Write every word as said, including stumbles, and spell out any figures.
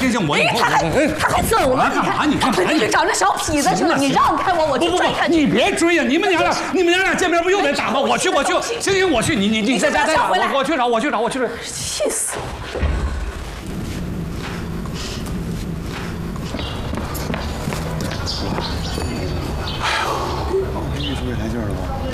行行，我以后他还他还走了， 干嘛？你干嘛？ 你去找那小痞子去了，你让开我，我去追他。 你别追呀！你们娘俩，你们娘俩见面不又得打吗？我去，我去，行行，我去，你你你在家待着，我我去找，我去找，我去找。 气死我！ 哎呦，越说越来劲了吧？